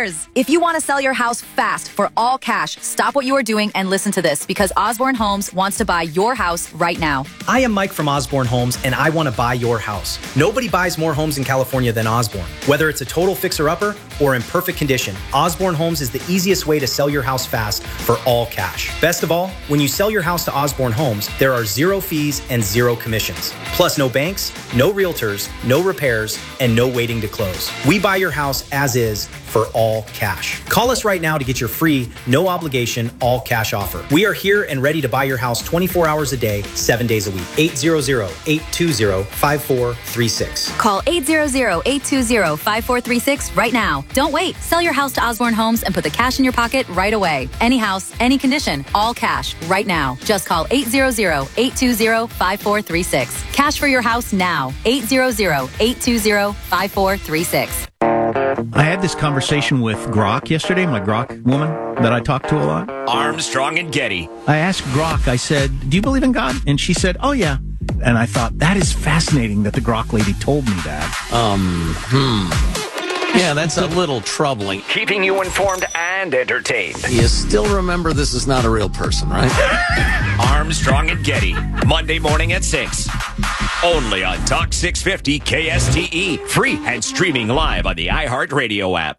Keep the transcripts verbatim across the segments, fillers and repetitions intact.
repairs. If you want to sell your house fast for all cash, stop what you are doing and listen to this, because Osborne Homes wants to buy your house right now. I am Mike from Osborne Homes, and I want to buy your house. Nobody buys more homes in California than Osborne. Whether it's a total fixer-upper or in perfect condition, Osborne Homes is the easiest way to sell your house fast for all cash. Best of all, when you sell your house to Osborne Homes, there are zero fees and zero commissions. Plus no banks, no realtors, no repairs, and no waiting to close. We buy your house as is for all cash. Call us right now to get your free, no obligation, all cash offer. We are here and ready to buy your house twenty-four hours a day, seven days a week. eight hundred, eight two zero, five four three six. Call eight hundred, eight two zero, five four three six right now. Don't wait. Sell your house to Osborne Homes and put the cash in your pocket right away. Any house, any condition, all cash right now. Just call eight hundred, eight two zero, five four three six. Cash for your house now. eight hundred, eight two zero, five four three six. I had this conversation with Grok yesterday, my Grok woman that I talk to a lot. Armstrong and Getty. I asked Grok, I said, do you believe in God? And she said, oh, yeah. And I thought, that is fascinating that the Grok lady told me that. Um, hmm. Yeah, that's a little troubling. Keeping you informed and entertained. You still remember this is not a real person, right? Armstrong and Getty, Monday morning at six. Only on Talk six fifty K S T E. Free and streaming live on the iHeartRadio app.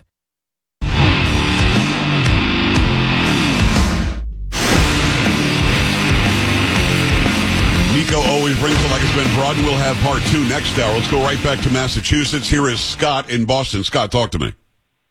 Nico always brings it like it's been brought, and we'll have part two next hour. Let's go right back to Massachusetts. Here is Scott in Boston. Scott, talk to me.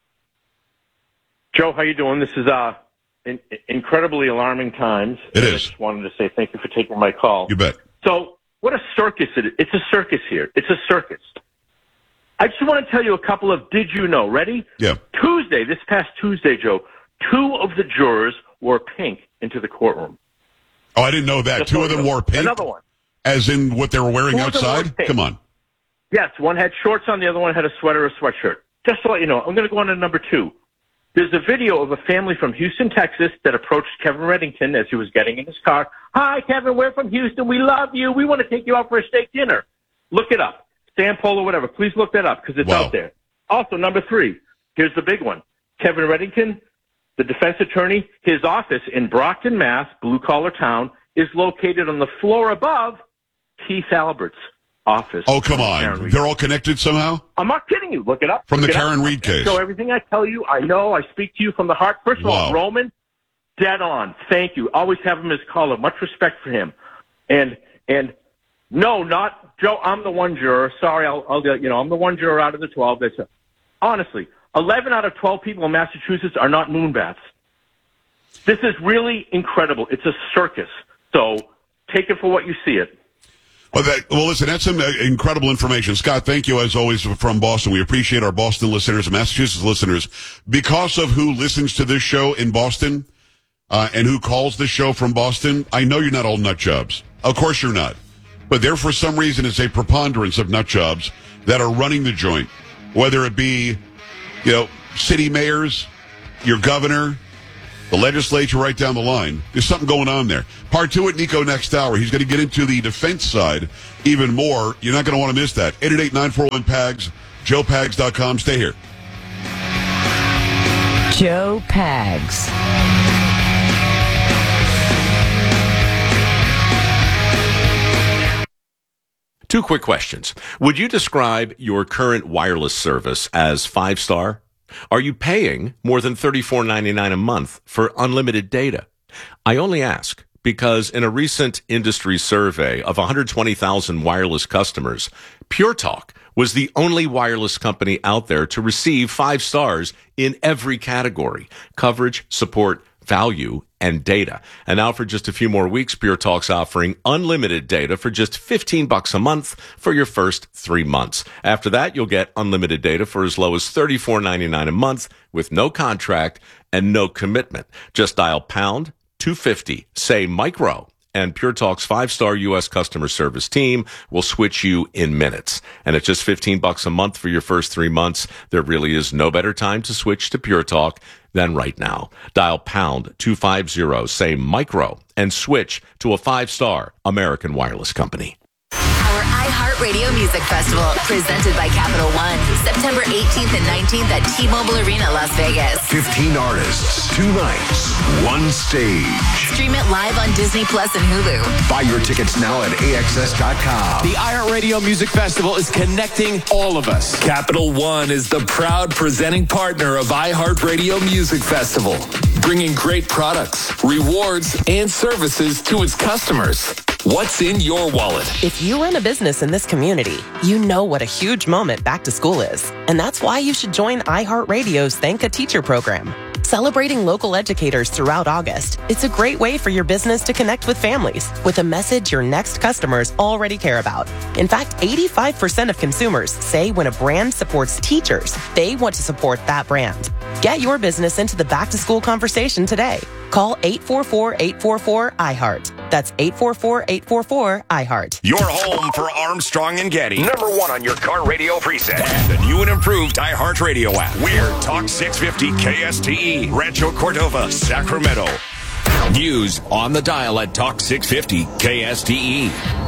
Joe, how you doing? This is uh, in, incredibly alarming times. It and is. I just wanted to say thank you for taking my call. You bet. So, what a circus it is. It's a circus here. It's a circus. I just want to tell you a couple of did you know. Ready? Yeah. Tuesday, this past Tuesday, Joe, two of the jurors wore pink into the courtroom. Oh, I didn't know that. Just Two of them wore pink? Another one. As in what they were wearing Two of them wore outside? pink. Come on. Yes, one had shorts on, the other one had a sweater or sweatshirt. Just to let you know, I'm going to go on to number two. There's a video of a family from Houston, Texas that approached Kevin Reddington as he was getting in his car. Hi, Kevin, we're from Houston. We love you. We want to take you out for a steak dinner. Look it up. Stan Polo, whatever. Please look that up because it's Wow. out there. Also, number three, here's the big one. Kevin Reddington, the defense attorney, his office in Brockton, Mass., blue-collar town, is located on the floor above Keith Albert's office. Oh, come Karen on. Reed. They're all connected somehow? I'm not kidding you. Look it up. From Look the it up. Karen Reed case. So everything I tell you, I know. I speak to you from the heart. First of Wow. all, Roman, dead on. Thank you. Always have him as caller. Much respect for him. And and no, not Joe. I'm the one juror. Sorry, I'll, I'll you know I'm the one juror out of the twelve. That's honestly, eleven out of twelve people in Massachusetts are not moonbats. This is really incredible. It's a circus. So take it for what you see it. Well, that, well, listen, that's some uh, incredible information. Scott, thank you, as always, from Boston. We appreciate our Boston listeners and Massachusetts listeners. Because of who listens to this show in Boston uh, and who calls this show from Boston, I know you're not all nut jobs. Of course you're not. But there, for some reason, is a preponderance of nut jobs that are running the joint, whether it be, you know, city mayors, your governor, the legislature right down the line. There's something going on there. Part two at Nico next hour. He's going to get into the defense side even more. You're not going to want to miss that. eight eight eight, nine four one, P A G S, joe pags dot com. Stay here. Joe Pags. Two quick questions. Would you describe your current wireless service as five-star? Are you paying more than thirty-four ninety-nine a month for unlimited data? I only ask because in a recent industry survey of one hundred twenty thousand wireless customers, Pure Talk was the only wireless company out there to receive five stars in every category: coverage, support, value, and data. And now for just a few more weeks, Pure Talk's offering unlimited data for just fifteen bucks a month for your first three months. After that, you'll get unlimited data for as low as thirty-four ninety-nine a month with no contract and no commitment. Just dial pound two fifty, say micro, and Pure Talk's five-star U S customer service team will switch you in minutes. And at just fifteen bucks a month for your first three months, there really is no better time to switch to Pure Talk than right now. Dial pound two fifty, say micro, and switch to a five-star American wireless company. hour iHeartRadio Music Festival, presented by Capital One, September eighteenth and nineteenth at T-Mobile Arena, Las Vegas. fifteen artists, two nights, one stage. Stream it live on Disney Plus and Hulu. Buy your tickets now at A X S dot com. The iHeartRadio Music Festival is connecting all of us. Capital One is the proud presenting partner of iHeartRadio Music Festival, bringing great products, rewards, and services to its customers. What's in your wallet? If you run a business in this community, you know what a huge moment back to school is. And that's why you should join iHeartRadio's Thank a Teacher program. Celebrating local educators throughout August, it's a great way for your business to connect with families with a message your next customers already care about. In fact, eighty-five percent of consumers say when a brand supports teachers, they want to support that brand. Get your business into the back-to-school conversation today. Call eight four four, eight four four, I heart. That's eight four four, eight four four, I heart. Your home for Armstrong and Getty. Number one on your car radio preset. And the new and improved iHeartRadio app. We're Talk six fifty K S T E, Rancho Cordova, Sacramento. News on the dial at Talk six fifty K S T E.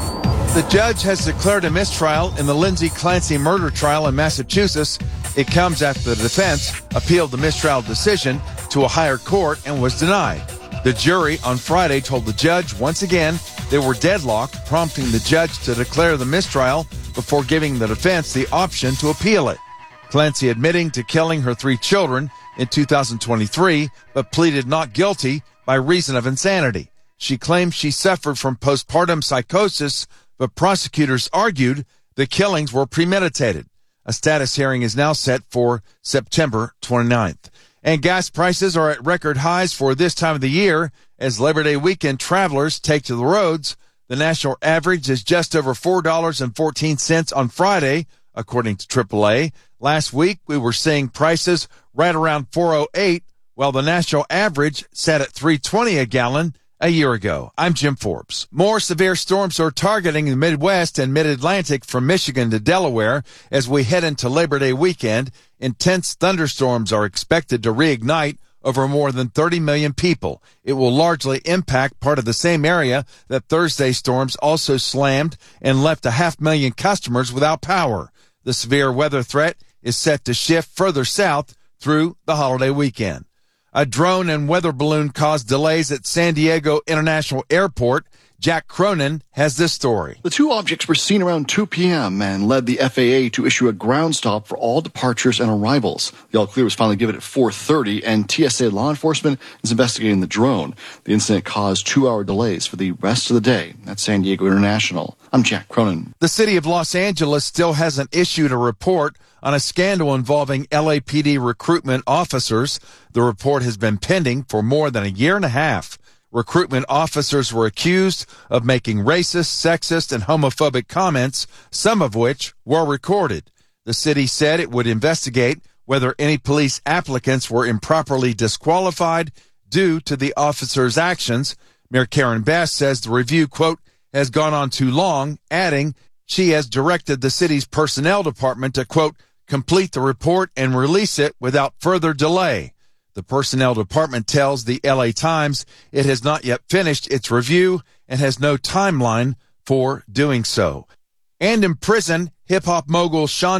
The judge has declared a mistrial in the Lindsay Clancy murder trial in Massachusetts. It comes after the defense appealed the mistrial decision to a higher court and was denied. The jury on Friday told the judge once again they were deadlocked, prompting the judge to declare the mistrial before giving the defense the option to appeal it. Clancy admitting to killing her three children in two thousand twenty-three, but pleaded not guilty by reason of insanity. She claims she suffered from postpartum psychosis, but prosecutors argued the killings were premeditated. A status hearing is now set for September twenty-ninth. And gas prices are at record highs for this time of the year as Labor Day weekend travelers take to the roads. The national average is just over four dollars and fourteen cents on Friday, according to triple A. Last week, we were seeing prices right around four oh eight, while the national average sat at three twenty a gallon a year ago. I'm Jim Forbes. More severe storms are targeting the Midwest and Mid-Atlantic from Michigan to Delaware as we head into Labor Day weekend. Intense thunderstorms are expected to reignite over more than thirty million people. It will largely impact part of the same area that Thursday's storms also slammed and left a half million customers without power. The severe weather threat is set to shift further south through the holiday weekend. A drone and weather balloon caused delays at San Diego International Airport. Jack Cronin has this story. The two objects were seen around two p.m. and led the F A A to issue a ground stop for all departures and arrivals. The all-clear was finally given at four thirty, and T S A law enforcement is investigating the drone. The incident caused two-hour delays for the rest of the day at San Diego International. I'm Jack Cronin. The city of Los Angeles still hasn't issued a report on a scandal involving L A P D recruitment officers. The report has been pending for more than a year and a half. Recruitment officers were accused of making racist, sexist, and homophobic comments, some of which were recorded. The city said it would investigate whether any police applicants were improperly disqualified due to the officers' actions. Mayor Karen Bass says the review, quote, has gone on too long, adding she has directed the city's personnel department to, quote, complete the report and release it without further delay. The personnel department tells the L A Times it has not yet finished its review and has no timeline for doing so. And in prison, hip-hop mogul Sean